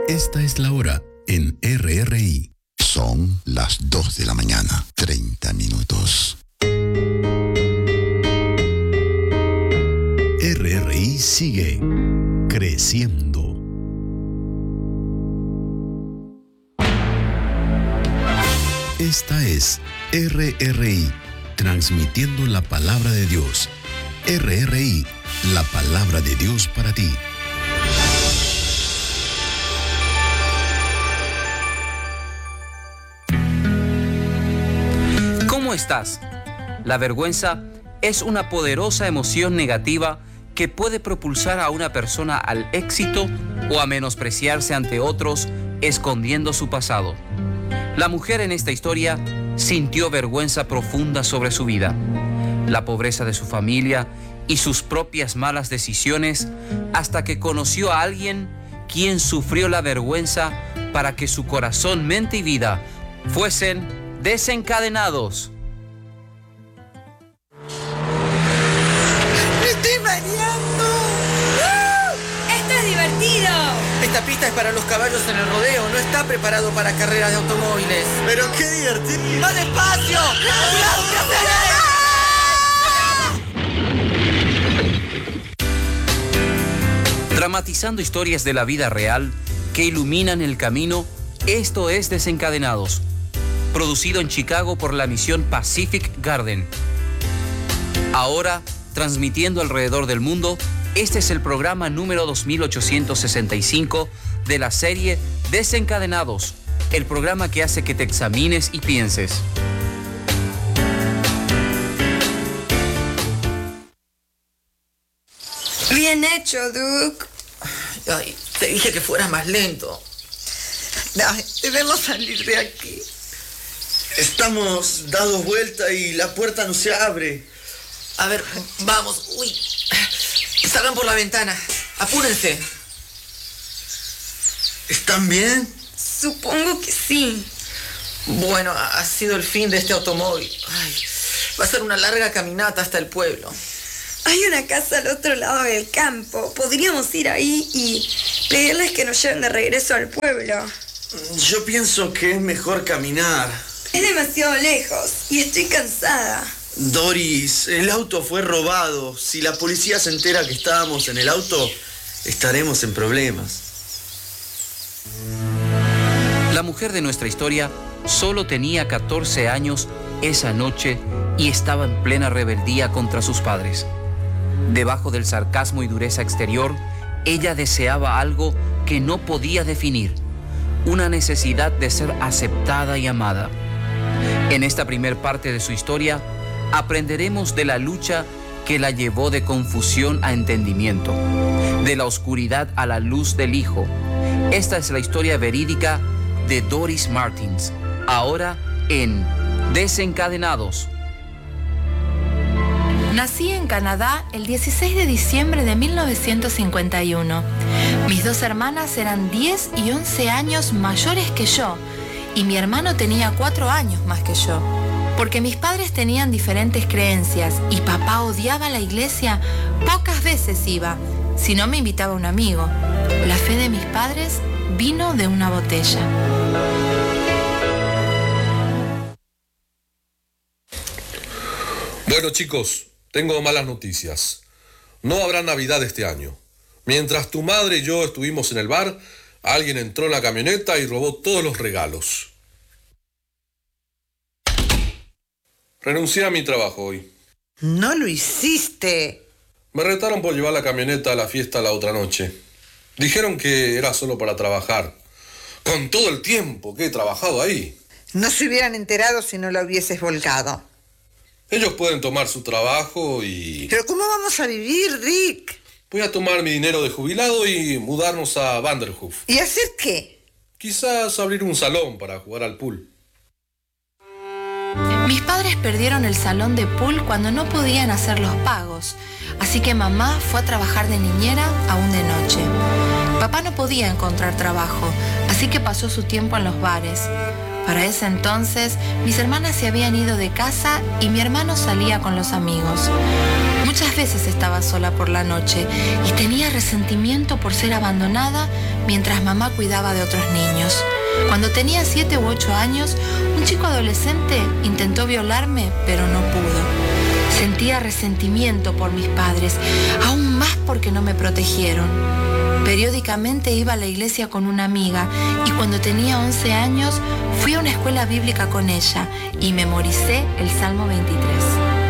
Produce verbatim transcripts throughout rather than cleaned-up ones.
Esta es la hora en R R I. Son las dos de la mañana, treinta minutos. R R I sigue creciendo. Esta es R R I, transmitiendo la palabra de Dios. R R I, la palabra de Dios para ti. ¿Cómo estás? La vergüenza es una poderosa emoción negativa que puede propulsar a una persona al éxito o a menospreciarse ante otros, escondiendo su pasado. La mujer en esta historia sintió vergüenza profunda sobre su vida, la pobreza de su familia y sus propias malas decisiones, hasta que conoció a alguien quien sufrió la vergüenza para que su corazón, mente y vida fuesen desencadenados. ¡Me estoy mareando! ¡Esto es divertido! Esta pista es para los caballos en el rodeo, no está preparado para carreras de automóviles. ¡Pero qué divertido! ¡Más despacio! ¡Cuidado que acelera! Dramatizando historias de la vida real que iluminan el camino, esto es Desencadenados, producido en Chicago por la misión Pacific Garden. Ahora, transmitiendo alrededor del mundo, este es el programa número dos mil ochocientos sesenta y cinco de la serie Desencadenados, el programa que hace que te examines y pienses. Bien hecho, Duke. Ay, te dije que fueras más lento. Ay, debemos salir de aquí. Estamos dados vuelta y la puerta no se abre. A ver, vamos. Uy. Salgan por la ventana. Apúrense. ¿Están bien? Supongo que sí. Bueno, ha sido el fin de este automóvil. Ay, va a ser una larga caminata hasta el pueblo. Hay una casa al otro lado del campo. Podríamos ir ahí y pedirles que nos lleven de regreso al pueblo. Yo pienso que es mejor caminar. Es demasiado lejos y estoy cansada. Doris, el auto fue robado. Si la policía se entera que estábamos en el auto, estaremos en problemas. La mujer de nuestra historia solo tenía catorce años esa noche y estaba en plena rebeldía contra sus padres. Debajo del sarcasmo y dureza exterior, ella deseaba algo que no podía definir, una necesidad de ser aceptada y amada. En esta primer parte de su historia, aprenderemos de la lucha que la llevó de confusión a entendimiento, de la oscuridad a la luz del Hijo. Esta es la historia verídica de Doris Martins, ahora en Desencadenados. Nací en Canadá el dieciséis de diciembre de mil novecientos cincuenta y uno. Mis dos hermanas eran diez y once años mayores que yo, y mi hermano tenía cuatro años más que yo. Porque mis padres tenían diferentes creencias y papá odiaba la iglesia, pocas veces iba, si no me invitaba un amigo. La fe de mis padres vino de una botella. Bueno, chicos, tengo malas noticias. No habrá Navidad este año. Mientras tu madre y yo estuvimos en el bar, alguien entró en la camioneta y robó todos los regalos. Renuncié a mi trabajo hoy. No lo hiciste. Me retaron por llevar la camioneta a la fiesta la otra noche. Dijeron que era solo para trabajar. Con todo el tiempo que he trabajado ahí. No se hubieran enterado si no lo hubieses volcado. Ellos pueden tomar su trabajo y... ¿Pero cómo vamos a vivir, Rick? Voy a tomar mi dinero de jubilado y mudarnos a Vanderhoof. ¿Y hacer qué? Quizás abrir un salón para jugar al pool. Mis padres perdieron el salón de pool cuando no podían hacer los pagos, así que mamá fue a trabajar de niñera aún de noche. Papá no podía encontrar trabajo, así que pasó su tiempo en los bares. Para ese entonces, mis hermanas se habían ido de casa y mi hermano salía con los amigos. Muchas veces estaba sola por la noche y tenía resentimiento por ser abandonada mientras mamá cuidaba de otros niños. Cuando tenía siete u ocho años, un chico adolescente intentó violarme, pero no pudo. Sentía resentimiento por mis padres, aún más porque no me protegieron. Periódicamente iba a la iglesia con una amiga y cuando tenía once años fui a una escuela bíblica con ella y memoricé el Salmo veintitrés.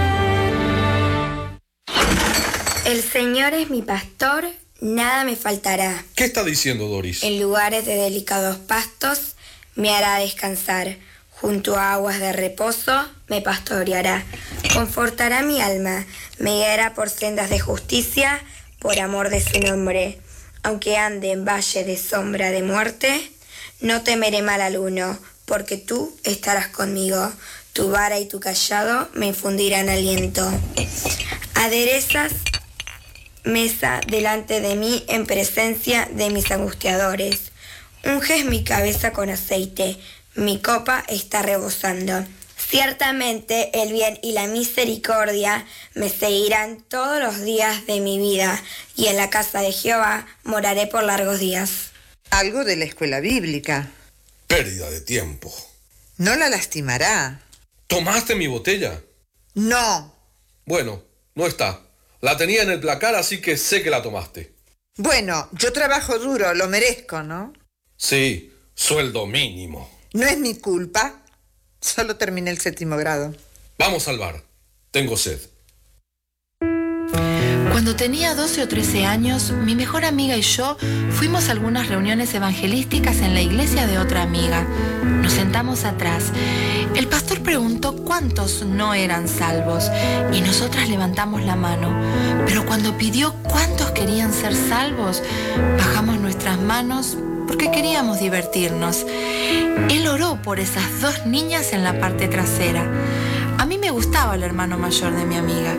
El Señor es mi pastor, nada me faltará. ¿Qué está diciendo Doris? En lugares de delicados pastos me hará descansar. Junto a aguas de reposo me pastoreará. Confortará mi alma, me guiará por sendas de justicia, por amor de su nombre. Aunque ande en valle de sombra de muerte, no temeré mal alguno, porque tú estarás conmigo. Tu vara y tu cayado me infundirán aliento. Aderezas mesa delante de mí en presencia de mis angustiadores. Unges mi cabeza con aceite, mi copa está rebosando. Ciertamente el bien y la misericordia me seguirán todos los días de mi vida, y en la casa de Jehová moraré por largos días. Algo de la escuela bíblica. Pérdida de tiempo. No la lastimará. ¿Tomaste mi botella? No. Bueno, no está. La tenía en el placar, así que sé que la tomaste. Bueno, yo trabajo duro, lo merezco, ¿no? Sí, sueldo mínimo. No es mi culpa. Solo terminé el séptimo grado. Vamos al bar. Tengo sed. Cuando tenía doce o trece años, mi mejor amiga y yo fuimos a algunas reuniones evangelísticas en la iglesia de otra amiga. Nos sentamos atrás. El pastor preguntó cuántos no eran salvos y nosotras levantamos la mano. Pero cuando pidió cuántos querían ser salvos, bajamos nuestras manos porque queríamos divertirnos. Él oró por esas dos niñas en la parte trasera. A mí me gustaba el hermano mayor de mi amiga.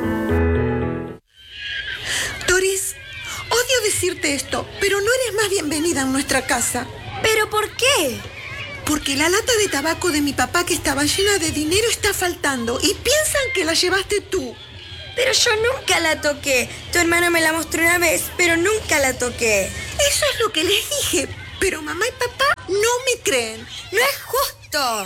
Doris, odio decirte esto, pero no eres más bienvenida en nuestra casa. ¿Pero por qué? Porque la lata de tabaco de mi papá, que estaba llena de dinero, está faltando y piensan que la llevaste tú. Pero yo nunca la toqué. Tu hermano me la mostró una vez, pero nunca la toqué. Eso es lo que les dije, pero mamá y papá no me creen. ¡No es justo!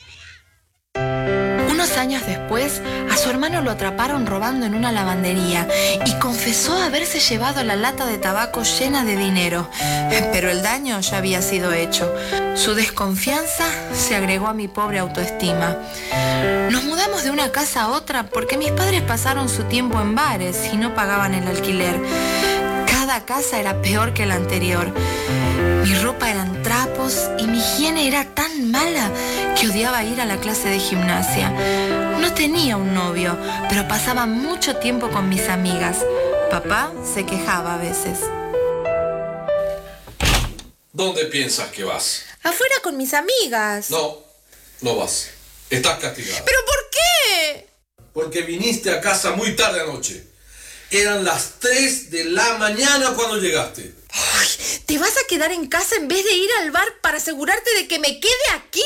Unos años después, a su hermano lo atraparon robando en una lavandería y confesó haberse llevado la lata de tabaco llena de dinero. Pero el daño ya había sido hecho. Su desconfianza se agregó a mi pobre autoestima. Nos mudamos de una casa a otra porque mis padres pasaron su tiempo en bares y no pagaban el alquiler. Cada casa era peor que la anterior. Mi ropa eran trapos y mi higiene era tan mala que odiaba ir a la clase de gimnasia. No tenía un novio, pero pasaba mucho tiempo con mis amigas. Papá se quejaba a veces. ¿Dónde piensas que vas? Afuera con mis amigas. No, no vas. Estás castigada. ¿Pero por qué? Porque viniste a casa muy tarde anoche. Eran las tres de la mañana cuando llegaste. Ay, ¿te vas a quedar en casa en vez de ir al bar para asegurarte de que me quede aquí?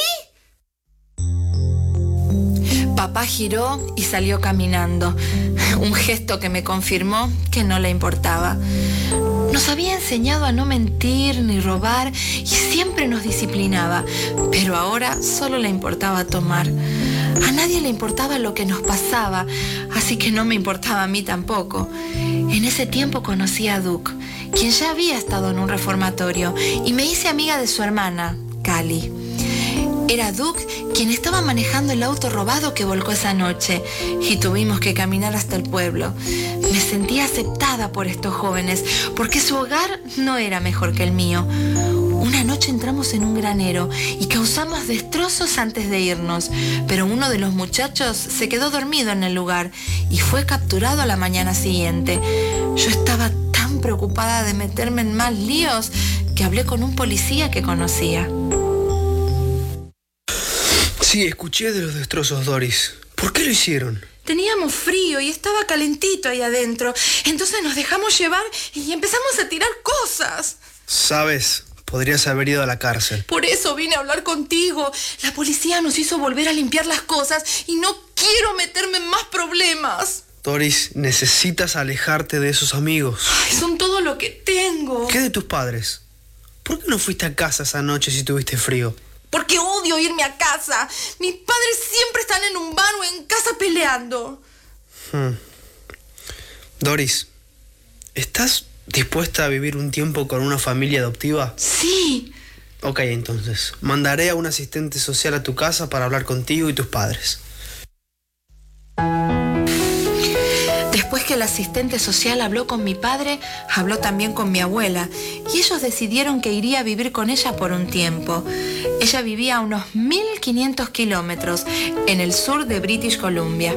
Papá giró y salió caminando, un gesto que me confirmó que no le importaba. Nos había enseñado a no mentir ni robar y siempre nos disciplinaba, pero ahora solo le importaba tomar. A nadie le importaba lo que nos pasaba, así que no me importaba a mí tampoco. En ese tiempo conocí a Duke, quien ya había estado en un reformatorio, y me hice amiga de su hermana, Cali. Era Duke quien estaba manejando el auto robado que volcó esa noche y tuvimos que caminar hasta el pueblo. Me sentía aceptada por estos jóvenes porque su hogar no era mejor que el mío. Una noche entramos en un granero y causamos destrozos antes de irnos, pero uno de los muchachos se quedó dormido en el lugar y fue capturado a la mañana siguiente. Yo estaba tan preocupada de meterme en más líos que hablé con un policía que conocía. Sí, escuché de los destrozos, Doris. ¿Por qué lo hicieron? Teníamos frío y estaba calentito ahí adentro. Entonces nos dejamos llevar y empezamos a tirar cosas. ¿Sabes? Podrías haber ido a la cárcel. Por eso vine a hablar contigo. La policía nos hizo volver a limpiar las cosas y no quiero meterme en más problemas. Doris, necesitas alejarte de esos amigos. Ay, son todo lo que tengo. ¿Qué de tus padres? ¿por qué no fuiste a casa esa noche si tuviste frío? Porque odio irme a casa. Mis padres siempre están en un bar o en casa peleando. Hmm. Doris, ¿estás dispuesta a vivir un tiempo con una familia adoptiva? Sí. Ok, entonces, mandaré a un asistente social a tu casa para hablar contigo y tus padres. Después que el asistente social habló con mi padre, habló también con mi abuela, y ellos decidieron que iría a vivir con ella por un tiempo. Ella vivía a unos mil quinientos kilómetros en el sur de British Columbia.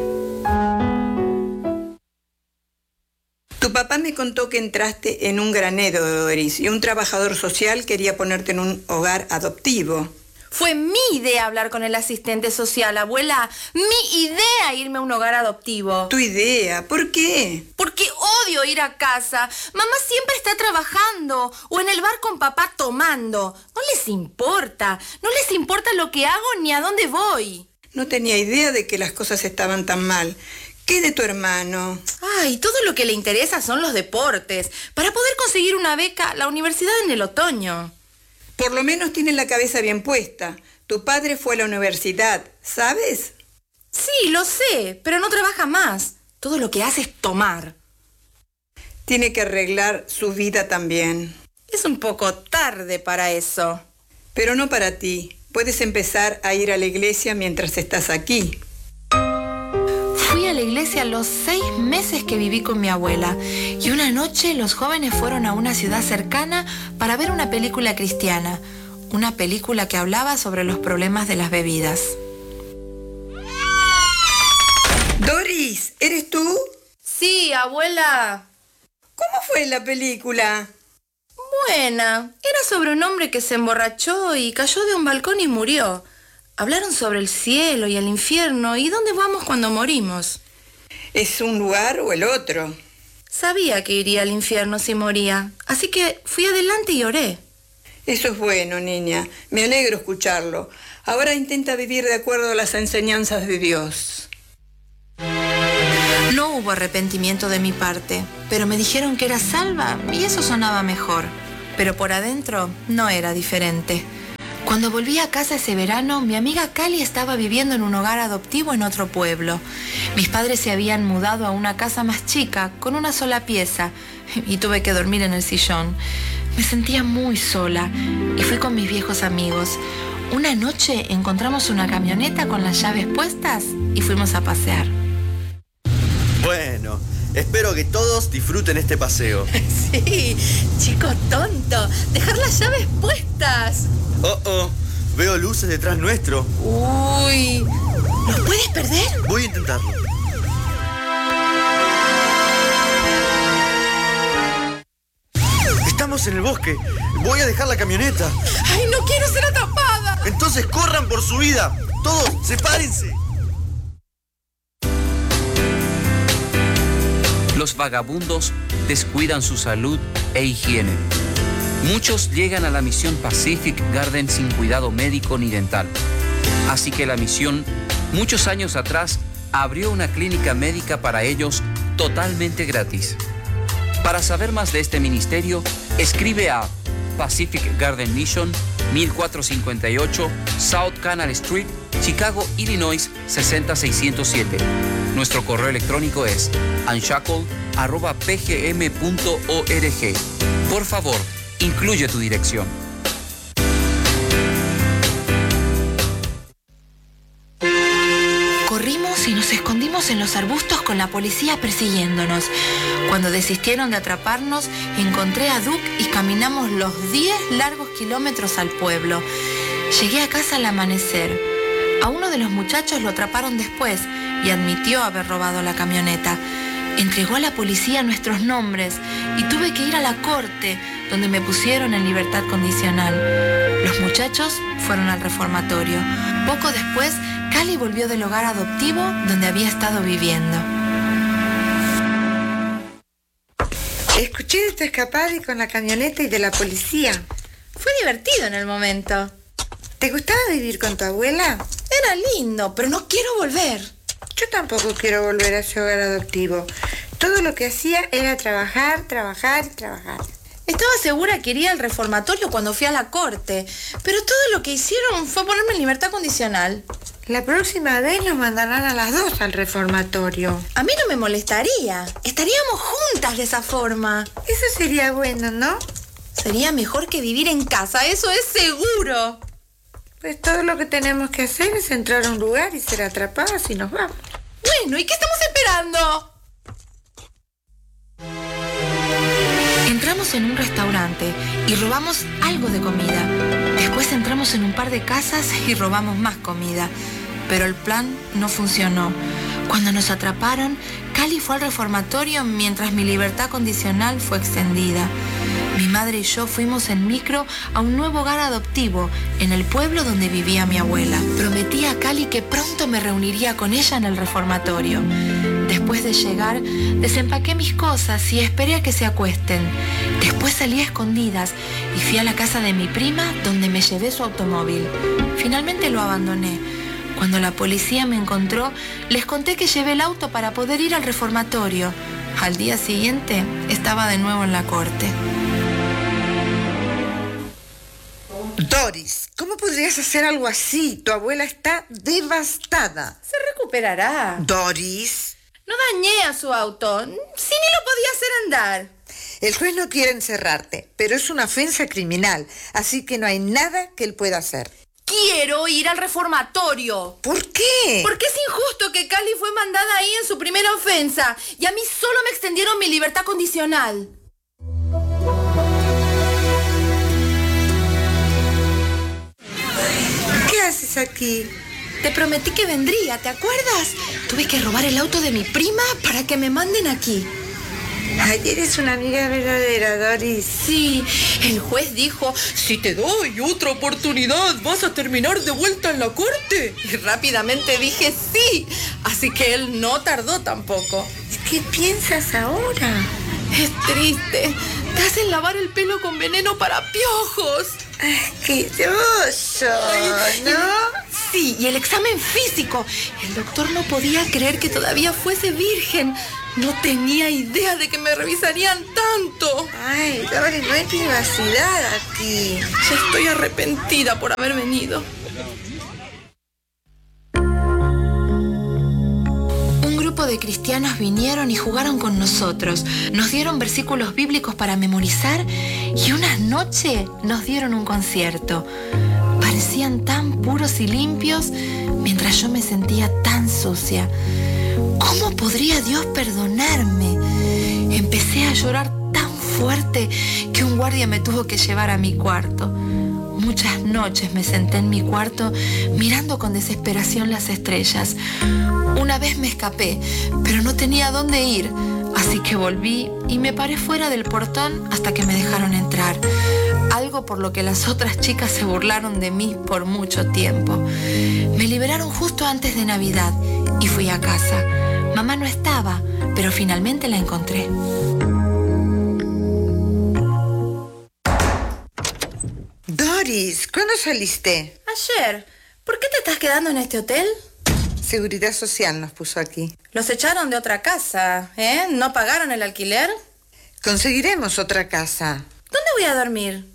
Tu papá me contó que entraste en un granero, Doris, y un trabajador social quería ponerte en un hogar adoptivo. Fue mi idea hablar con el asistente social, abuela. Mi idea irme a un hogar adoptivo. ¿Tu idea? ¿Por qué? Porque odio ir a casa. Mamá siempre está trabajando o en el bar con papá tomando. No les importa. No les importa lo que hago ni a dónde voy. No tenía idea de que las cosas estaban tan mal. ¿Qué de tu hermano? Ay, todo lo que le interesa son los deportes. Para poder conseguir una beca, la universidad en el otoño. Por lo menos tiene la cabeza bien puesta. Tu padre fue a la universidad, ¿sabes? Sí, lo sé, pero no trabaja más. Todo lo que hace es tomar. Tiene que arreglar su vida también. Es un poco tarde para eso. Pero no para ti. Puedes empezar a ir a la iglesia mientras estás aquí. Fui a la iglesia los seis meses que viví con mi abuela y una noche los jóvenes fueron a una ciudad cercana para ver una película cristiana, una película que hablaba sobre los problemas de las bebidas. Doris, ¿eres tú? Sí, abuela. ¿Cómo fue la película? Buena. Era sobre un hombre que se emborrachó y cayó de un balcón y murió. Hablaron sobre el cielo y el infierno y dónde vamos cuando morimos. ¿Es un lugar o el otro? Sabía que iría al infierno si moría, así que fui adelante y oré. Eso es bueno, niña. Me alegro escucharlo. Ahora intenta vivir de acuerdo a las enseñanzas de Dios. No hubo arrepentimiento de mi parte, pero me dijeron que era salva y eso sonaba mejor. Pero por adentro no era diferente. Cuando volví a casa ese verano, mi amiga Cali estaba viviendo en un hogar adoptivo en otro pueblo. Mis padres se habían mudado a una casa más chica, con una sola pieza, y tuve que dormir en el sillón. Me sentía muy sola y fui con mis viejos amigos. Una noche encontramos una camioneta con las llaves puestas y fuimos a pasear. Bueno, espero que todos disfruten este paseo. Sí, chico tonto, dejar las llaves puestas. Oh, oh, veo luces detrás nuestro. Uy, ¿los puedes perder? Voy a intentarlo. Estamos en el bosque. Voy a dejar la camioneta. ¡Ay, no quiero ser atrapada! Entonces corran por su vida. Todos, sepárense. Los vagabundos descuidan su salud e higiene. Muchos llegan a la misión Pacific Garden sin cuidado médico ni dental. Así que la misión, muchos años atrás, abrió una clínica médica para ellos totalmente gratis. Para saber más de este ministerio, escribe a Pacific Garden Mission, mil cuatrocientos cincuenta y ocho South Canal Street, Chicago, Illinois, seis cero seis cero siete. Nuestro correo electrónico es unshackle arroba p g m punto org. Por favor, incluye tu dirección. Corrimos y nos escondimos en los arbustos con la policía persiguiéndonos. Cuando desistieron de atraparnos, encontré a Duke y caminamos los diez largos kilómetros al pueblo. Llegué a casa al amanecer. A uno de los muchachos lo atraparon después y admitió haber robado la camioneta. Entregó a la policía nuestros nombres y tuve que ir a la corte, donde me pusieron en libertad condicional. Los muchachos fueron al reformatorio. Poco después, Cali volvió del hogar adoptivo donde había estado viviendo. Escuché de tu escapada y con la camioneta y de la policía. Fue divertido en el momento. ¿Te gustaba vivir con tu abuela? Era lindo, pero no quiero volver. Yo tampoco quiero volver a ese hogar adoptivo. Todo lo que hacía era trabajar, trabajar y trabajar. Estaba segura que iría al reformatorio cuando fui a la corte, pero todo lo que hicieron fue ponerme en libertad condicional. La próxima vez nos mandarán a las dos al reformatorio. A mí no me molestaría. Estaríamos juntas de esa forma. Eso sería bueno, ¿no? Sería mejor que vivir en casa, eso es seguro. Pues todo lo que tenemos que hacer es entrar a un lugar y ser atrapadas y nos vamos. Bueno, ¿y qué estamos esperando? Entramos en un restaurante y robamos algo de comida. Después entramos en un par de casas y robamos más comida. Pero el plan no funcionó. Cuando nos atraparon, Cali fue al reformatorio mientras mi libertad condicional fue extendida. Mi madre y yo fuimos en micro a un nuevo hogar adoptivo en el pueblo donde vivía mi abuela. Prometí a Cali que pronto me reuniría con ella en el reformatorio. Después de llegar, desempaqué mis cosas y esperé a que se acuesten. Después salí a escondidas y fui a la casa de mi prima, donde me llevé su automóvil. Finalmente lo abandoné. Cuando la policía me encontró, les conté que llevé el auto para poder ir al reformatorio. Al día siguiente, estaba de nuevo en la corte. Doris, ¿cómo podrías hacer algo así? Tu abuela está devastada. Se recuperará. Doris. No dañé a su auto, si ni lo podía hacer andar. El juez no quiere encerrarte, pero es una ofensa criminal, así que no hay nada que él pueda hacer. Quiero ir al reformatorio. ¿Por qué? Porque es injusto que Cali fue mandada ahí en su primera ofensa y a mí solo me extendieron mi libertad condicional. ¿Qué haces aquí? Te prometí que vendría, ¿te acuerdas? Tuve que robar el auto de mi prima para que me manden aquí. Ay, eres una amiga verdadera, Doris. Sí, el juez dijo, si te doy otra oportunidad, ¿vas a terminar de vuelta en la corte? Y rápidamente dije sí, así que él no tardó tampoco. ¿Qué piensas ahora? Es triste. Te hacen lavar el pelo con veneno para piojos. Asqueroso, ¿no? Sí, y el examen físico. El doctor no podía creer que todavía fuese virgen. No tenía idea de que me revisarían tanto. Ay, Doris, no hay privacidad aquí. Ya estoy arrepentida por haber venido. Un grupo de cristianos vinieron y jugaron con nosotros. Nos dieron versículos bíblicos para memorizar y una noche nos dieron un concierto. Parecían tan puros y limpios mientras yo me sentía tan sucia. ¿Cómo podría Dios perdonarme? Empecé a llorar tan fuerte que un guardia me tuvo que llevar a mi cuarto. Muchas noches me senté en mi cuarto mirando con desesperación las estrellas. Una vez me escapé, pero no tenía dónde ir, así que volví y me paré fuera del portón hasta que me dejaron entrar. Algo por lo que las otras chicas se burlaron de mí por mucho tiempo. Me liberaron justo antes de Navidad y fui a casa. Mamá no estaba, pero finalmente la encontré. Doris, ¿cuándo saliste? Ayer. ¿Por qué te estás quedando en este hotel? Seguridad Social nos puso aquí. Los echaron de otra casa, ¿eh? ¿No pagaron el alquiler? Conseguiremos otra casa. ¿Dónde voy a dormir?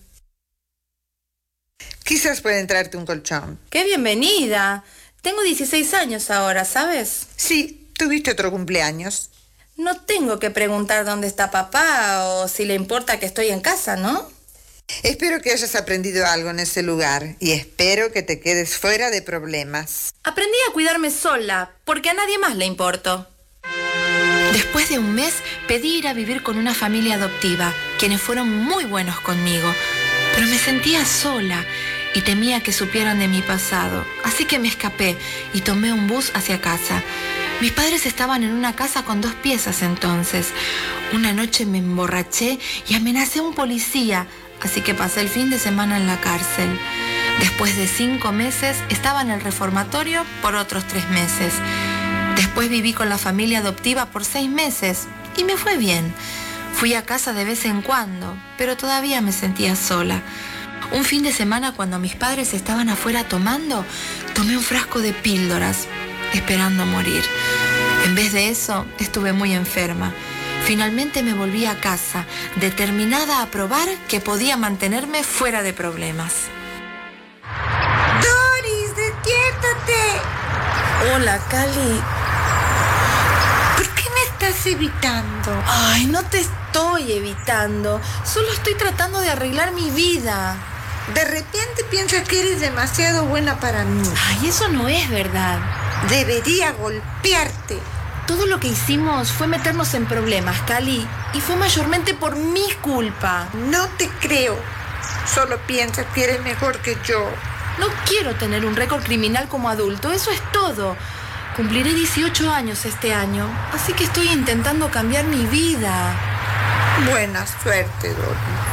Quizás pueda entrarte un colchón. ¡Qué bienvenida! Tengo dieciséis años ahora, ¿sabes? Sí, tuviste otro cumpleaños. No tengo que preguntar dónde está papá o si le importa que estoy en casa, ¿no? Espero que hayas aprendido algo en ese lugar y espero que te quedes fuera de problemas. Aprendí a cuidarme sola, porque a nadie más le importo. Después de un mes, pedí ir a vivir con una familia adoptiva, quienes fueron muy buenos conmigo, pero me sentía sola y temía que supieran de mi pasado, así que me escapé y tomé un bus hacia casa. Mis padres estaban en una casa con dos piezas entonces. Una noche me emborraché y amenacé a un policía, así que pasé el fin de semana en la cárcel. Después de cinco meses, estaba en el reformatorio por otros tres meses. Después viví con la familia adoptiva por seis meses y me fue bien. Fui a casa de vez en cuando, pero todavía me sentía sola. Un fin de semana, cuando mis padres estaban afuera tomando, tomé un frasco de píldoras, esperando morir. En vez de eso, estuve muy enferma. Finalmente me volví a casa, determinada a probar que podía mantenerme fuera de problemas. ¡Doris, despiértate! Hola, Cali. ¿Por qué me estás evitando? Ay, no te estoy evitando. Solo estoy tratando de arreglar mi vida. De repente piensas que eres demasiado buena para mí. Ay, eso no es verdad. Debería golpearte. Todo lo que hicimos fue meternos en problemas, Cali. Y fue mayormente por mi culpa. No te creo. Solo piensas que eres mejor que yo. No quiero tener un récord criminal como adulto, eso es todo. Cumpliré dieciocho años este año, así que estoy intentando cambiar mi vida. Buena suerte, Doris.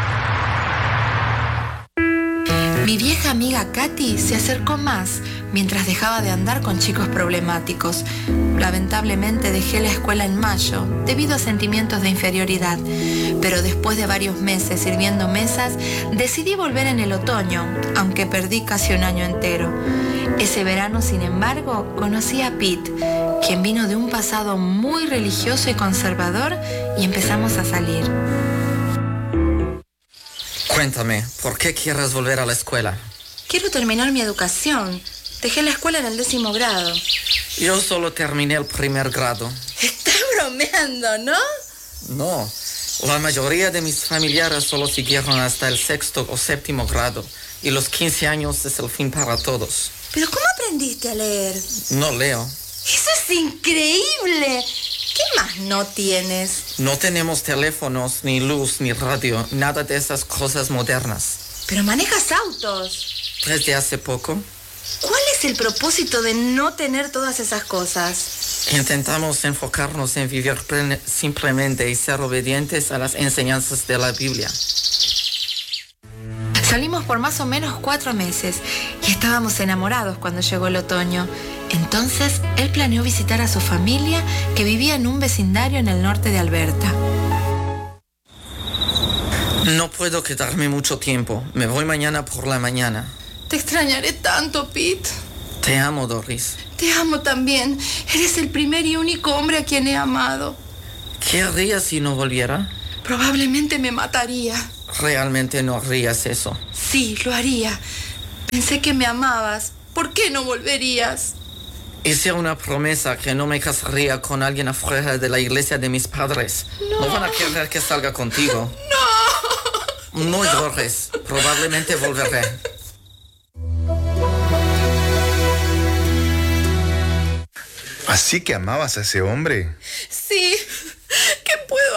Mi vieja amiga Katy se acercó más mientras dejaba de andar con chicos problemáticos. Lamentablemente dejé la escuela en mayo debido a sentimientos de inferioridad, pero después de varios meses sirviendo mesas decidí volver en el otoño, aunque perdí casi un año entero. Ese verano, sin embargo, conocí a Pete, quien vino de un pasado muy religioso y conservador, y empezamos a salir. Cuéntame, ¿por qué quieres volver a la escuela? Quiero terminar mi educación. Dejé la escuela en el décimo grado. Yo solo terminé el primer grado. Estás bromeando, ¿no? No, la mayoría de mis familiares solo siguieron hasta el sexto o séptimo grado. Y los quince años es el fin para todos. ¿Pero cómo aprendiste a leer? No leo. ¡Eso es increíble! ¿Qué más no tienes? No tenemos teléfonos, ni luz, ni radio, nada de esas cosas modernas. Pero manejas autos. Desde hace poco. ¿Cuál es el propósito de no tener todas esas cosas? Intentamos enfocarnos en vivir simplemente y ser obedientes a las enseñanzas de la Biblia. Salimos por más o menos cuatro meses y estábamos enamorados cuando llegó el otoño. Entonces, él planeó visitar a su familia que vivía en un vecindario en el norte de Alberta. No puedo quedarme mucho tiempo. Me voy mañana por la mañana. Te extrañaré tanto, Pete. Te amo, Doris. Te amo también. Eres el primer y único hombre a quien he amado. ¿Qué haría si no volviera? Probablemente me mataría. Realmente no harías eso. Sí, lo haría. Pensé que me amabas. ¿Por qué no volverías? Hice una promesa que no me casaría con alguien afuera de la iglesia de mis padres. No. No van a querer que salga contigo. No. No llores. Probablemente volveré. ¿Así que amabas a ese hombre? Sí. ¿Qué puedo